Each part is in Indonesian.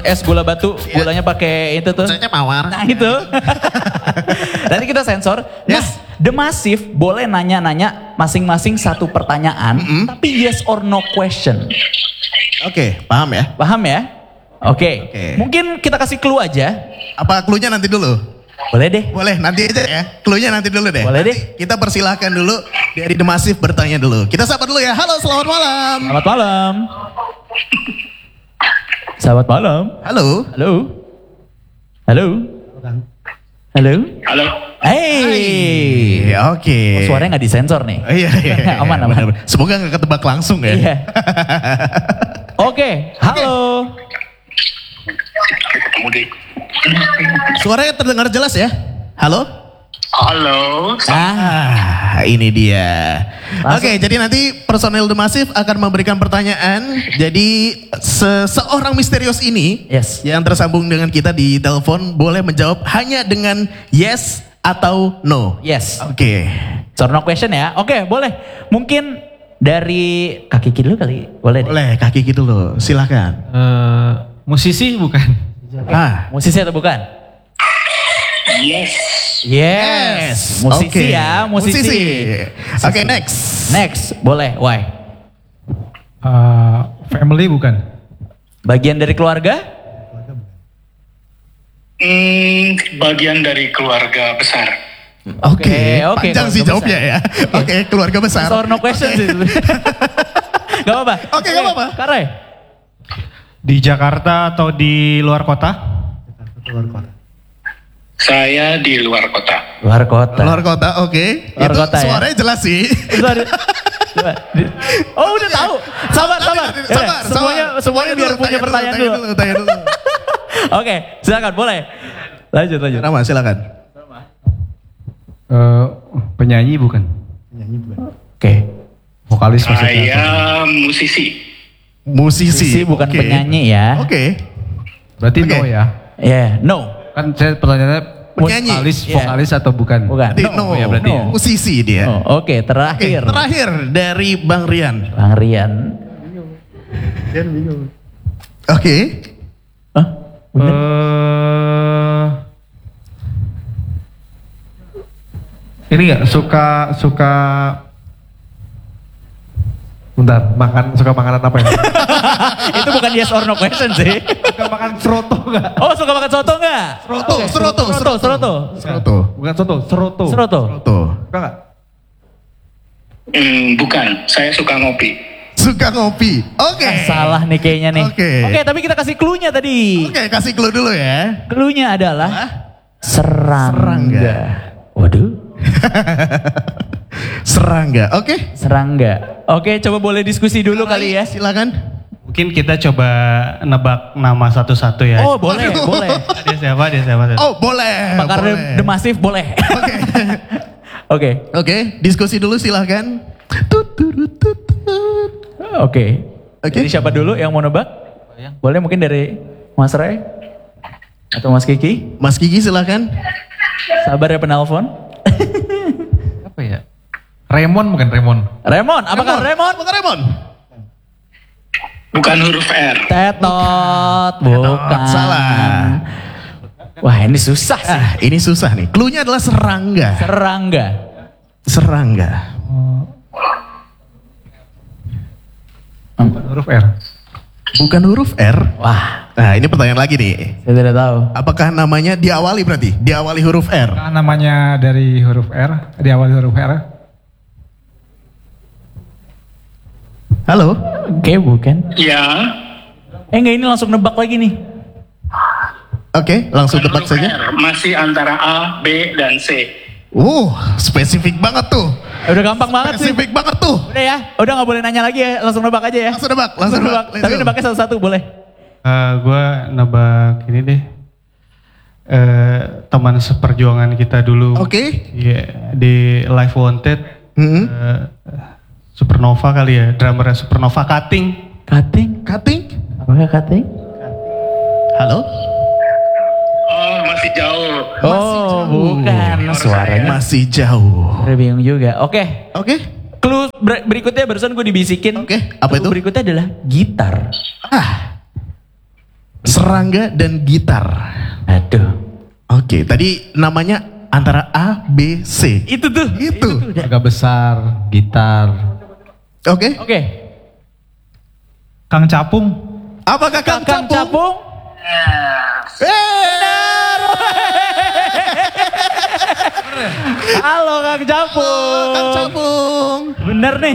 Es gula batu, gulanya pakai itu tuh. Saya mawar. Nah itu. Nanti kita sensor. Nah, The Massive boleh nanya-nanya masing-masing satu pertanyaan, tapi yes or no question. Oke, paham ya? Paham ya? Oke. Mungkin kita kasih clue aja. Apa clue-nya nanti dulu? Boleh deh. Boleh, nanti aja ya. Clue-nya nanti dulu deh. Boleh deh. Kita persilahkan dulu dari The Massive bertanya dulu. Kita sapa dulu ya. Halo, selamat malam. Selamat malam. Selamat malam. Halo. Halo. Halo. Halo. Halo. Hey. Oke. Suaranya nggak disensor nih. Iya. Aman. Benar-benar. Semoga nggak ketebak langsung ya. Iya. Oke. Halo. Suaranya terdengar jelas ya? Halo? Halo. Ini dia. Langsung. Oke, jadi nanti personel The Massive akan memberikan pertanyaan. Jadi seseorang misterius ini yang tersambung dengan kita di telepon boleh menjawab hanya dengan yes atau no. Yes. Oke. So no question ya. Oke, boleh. Mungkin dari kaki kiri dulu kali. Boleh deh. Boleh, kaki gitu loh. Silakan. Musisi bukan? Musisi atau bukan? Yes. Yes. Musisi Oke. ya, musisi. Oke, next. Next, boleh. Why? Family bukan? Bagian dari keluarga? Bagian dari keluarga besar. Oke. Oke. Panjang sih keluarga jawabnya ya. Oke, keluarga besar. Yes or no question sih. Gak apa-apa. Oke, gak apa-apa. Kare. Di Jakarta atau di luar kota? Saya di luar kota. Luar kota. Luar kota, oke. Luar Itu kota ya. suaranya jelas sih. Oh udah tahu. Sabar. Semuanya biar punya pertanyaan dulu. Tanya dulu. Oke, silakan boleh. Lanjut. Rama, silakan. Penyanyi bukan? Oke. Vokalis maksudnya? Saya musisi. Musisi bukan oke. penyanyi ya. Oke. Berarti Oke. no ya? No. Kan saya pertanyaannya Penyanyi. vokalis atau bukan? Bukan. Berarti no. ya berarti ya. Musisi dia. Oke, terakhir. Terakhir dari Bang Rian. Bang Rian. Oke. Ini nggak suka bentar, suka makanan apa ya? Itu bukan yes or no question sih. Suka makan seroto nggak? Oh, suka makan soto nggak? Seroto. Bukan soto, seroto. Seroto. Suka nggak? Bukan. Saya suka ngopi. Suka ngopi. Oke. Salah nih kayaknya nih. Oke. Tapi kita kasih clue-nya tadi. Oke, kasih clue dulu ya. Clue-nya adalah serangga. Waduh. Serangga. Oke. Serangga. Oke, coba boleh diskusi dulu kali ya. Silakan. Mungkin kita coba nebak nama satu-satu ya. Oh, boleh. Dia siapa? Oh, boleh. Pakar The Massive boleh. Oke. Oke, diskusi dulu silakan. Oke. Jadi siapa dulu yang mau nebak? Boleh mungkin dari Mas Ray atau Mas Kiki? Mas Kiki silakan. Sabar ya penelpon. Apa ya? Raymond bukan Raymond? Raymond, apakah Raymond? Bukan Raymond. Bukan huruf R. Tetot, bukan. Salah. Wah, ini susah sih. Ini susah nih. Clue-nya adalah serangga. Serangga. Bukan huruf R. Bukan huruf R. Wah, Nah, ini pertanyaan lagi nih. saya tidak tahu. Apakah namanya diawali berarti? Diawali huruf R. Nah, namanya dari huruf R, di awal huruf R. Halo? Oke, bukan. Ya. Enggak, ini langsung nebak lagi nih. Oke, langsung Bukan tebak huruf saja. R. Masih antara A, B, dan C. Spesifik banget tuh. Udah gampang banget sih. Spesifik banget tuh. Udah ya, udah gak boleh nanya lagi ya, langsung nebak aja ya. Langsung nebak. Tapi nebaknya satu-satu boleh. Gue nebak ini deh. Teman seperjuangan kita dulu. Oke. Iya, di Live Wanted. Supernova kali ya, drummernya Supernova Cutting. Cutting? Apakah cutting? Halo? Oh, masih jauh. Bukan. Suaranya masih jauh. bingung juga. Oke. Clue berikutnya barusan gue dibisikin. Oke, apa itu? Berikutnya adalah gitar. serangga, dan gitar. Aduh. Oke, tadi namanya antara A, B, C. Itu tuh. Itu. Agak besar, gitar. Oke. Oke. Kang Capung. Apakah Kang Capung? Halo Kang Capung. Kang Capung. Bener nih.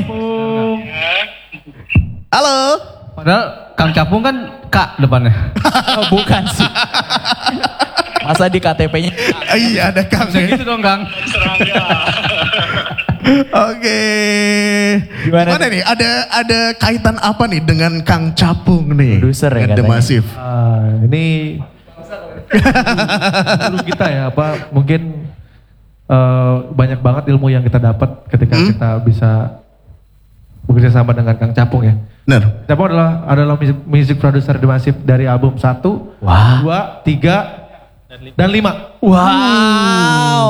Halo. Padahal Kang Capung kan K depannya. Oh, bukan sih. Masa di KTP-nya? Iya, ada Kang. Bisa gitu dong Kang. Serangga. Oke. Gimana Gimana nih? Ada kaitan apa nih dengan Kang Capung nih? Produser ya The katanya. Massive. Ini guru kita ya, apa mungkin banyak banget ilmu yang kita dapat ketika kita bisa bekerja sama dengan Kang Capung ya. Benar. Capung adalah music producer The Massive dari album 1, Wah. 2, 3, dan 5. Wow.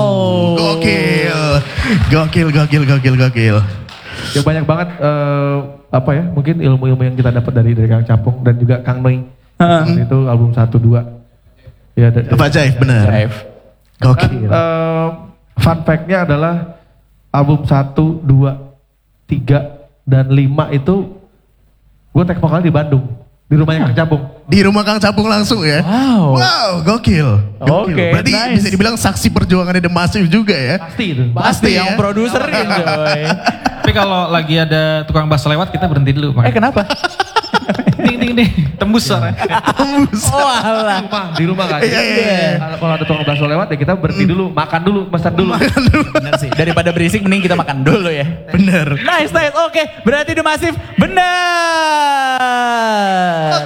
Gokil. Ya banyak banget apa ya, mungkin ilmu-ilmu yang kita dapat dari Kang Capung dan juga Kang Noi. Itu album 1, 2. Ya, Pak Jaif, benar. Drive. Gokil. Fun fact-nya adalah album 1, 2, 3, dan 5 itu gue take vokal di Bandung. Di rumahnya Kang Capung. Di rumah Kang Capung langsung ya? Wow. Gokil. Oke, Berarti nice. bisa dibilang saksi perjuangannya The Massive juga ya? Pasti itu. Pasti ya. yang produserin coy. Tapi kalau lagi ada tukang bass lewat kita berhenti dulu. Kenapa? Ding ding ding. Tembus suara. Oh alah. Di rumah kan. Iya. Kalau ada tukang bakso lewat ya kita berhenti dulu, makan dulu, pesan dulu. Bener sih. Daripada berisik mending kita makan dulu ya. Bener. Nice. Oke, berarti The Massive bener.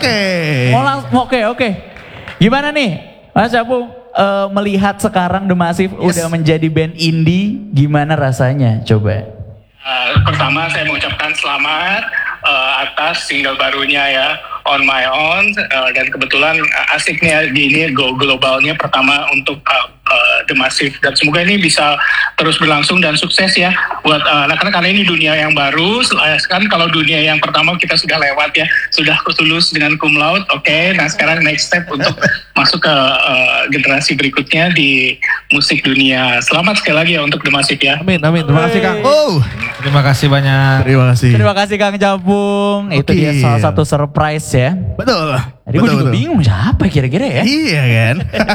Oke. Gimana nih, Mas Capung? Melihat sekarang The Massive udah menjadi band indie, gimana rasanya? Coba. Pertama saya mengucapkan selamat atas single barunya ya, On My Own, dan kebetulan asiknya di ini go globalnya pertama untuk The Massive, dan semoga ini bisa terus berlangsung dan sukses ya buat anak-anak, karena ini dunia yang baru kan. Kalau dunia yang pertama kita sudah lewat ya, sudah lulus dengan cum laude. Oke, nah sekarang next step untuk masuk ke generasi berikutnya di musik dunia. Selamat sekali lagi ya untuk The Massive ya. Amin. Terima kasih Kang. Oh, Terima kasih banyak. terima kasih. Terima kasih Kang Capung. Itu dia Oke. salah satu surprise ya. Betul. Tadi gue juga bingung siapa kira-kira ya. Iya kan?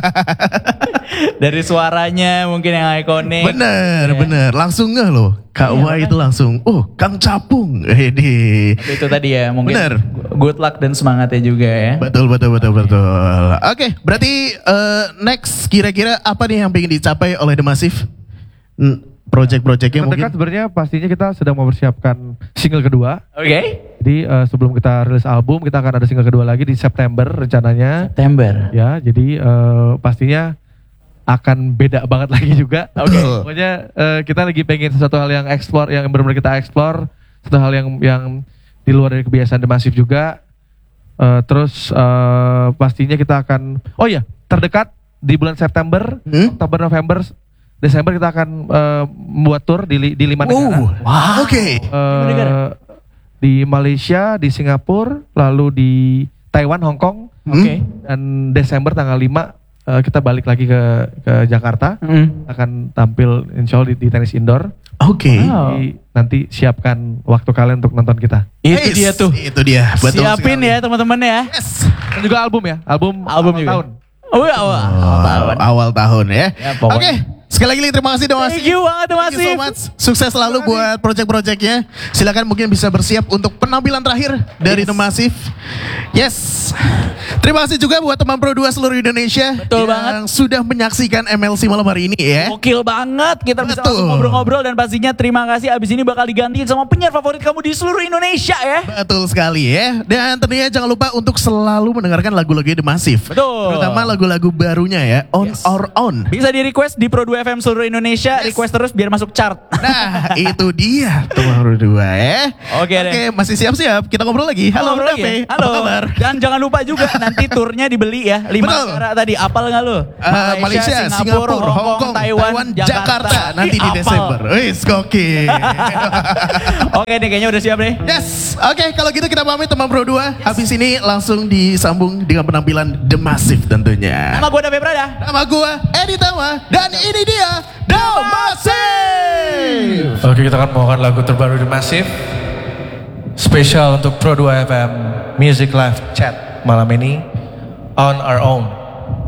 Dari suaranya mungkin yang ikonik. Bener. Langsung nggak loh. Kak Wai itu langsung, Kang Capung. Itu tadi ya mungkin Bener. good luck dan semangatnya juga ya. Betul. Oke, berarti next kira-kira apa nih yang pengen dicapai oleh The Massive? Project-projectnya mungkin? Terdekat sebenarnya pastinya kita sedang mempersiapkan single kedua. Oke. Jadi sebelum kita rilis album kita akan ada single kedua lagi di September rencananya. September. Ya, jadi pastinya akan beda banget lagi juga. Oke. Pokoknya kita lagi pengen sesuatu hal yang explore, yang benar-benar kita explore, sesuatu hal yang di luar dari kebiasaan The Massive juga. Terus pastinya kita akan, terdekat di bulan September, Oktober, November, Desember kita akan membuat tour di 5 negara. Wow. Oke. Di Malaysia, di Singapura, lalu di Taiwan, Hong Kong. Oke. Dan Desember tanggal 5 kita balik lagi ke Jakarta. Akan tampil insya Allah di tenis indoor. Oke. Wow. Jadi nanti siapkan waktu kalian untuk nonton kita. Itu dia tuh. Itu dia. Betul Siapin sekali. ya teman-teman ya. Yes. Dan juga album ya, album juga. tahun. Awal tahun ya. Ya, pokoknya. Oke. Sekali lagi terima kasih The Massive. Thank you banget The Thank you so Massive. much. Sukses selalu buat project-projectnya. Silakan mungkin bisa bersiap untuk penampilan terakhir dari The Massive. Yes. Terima kasih juga buat teman Pro 2 seluruh Indonesia Betul yang banget. sudah menyaksikan MLC malam hari ini ya. Gokil banget. Kita bisa Betul. langsung ngobrol-ngobrol dan pastinya terima kasih. Abis ini bakal digantiin sama penyiar favorit kamu di seluruh Indonesia ya. Betul sekali ya. Dan tentunya jangan lupa untuk selalu mendengarkan lagu-lagu The Massive. Betul. Terutama lagu-lagu barunya ya. On Our Own. Bisa di request di Pro 2 Pro 2 FM seluruh Indonesia. Request terus biar masuk chart. Nah, itu dia Tomang Pro 2 ya. Oke deh. Masih siap-siap. Kita ngobrol lagi. Halo, Ngobrol lagi ya? Halo. Apa kabar? Dan jangan lupa juga nanti turnya dibeli ya. 5 negara tadi. Apal nggak lu? Malaysia, Singapura, Hong Kong, Taiwan, Jakarta. Nanti di Desember. Wis gokil. Oke nih, kayaknya udah siap deh. Yes. Oke, kalau gitu kita pamit Tomang Pro 2. Habis ini langsung disambung dengan penampilan The Massive tentunya. Nama gue David Prada. Nama gue Edi Tama. Dan ini dia The Massive. Oke, kita akan membawakan lagu terbaru The Massive. Spesial untuk Pro 2 FM Music Live Chat malam ini. On Our Own.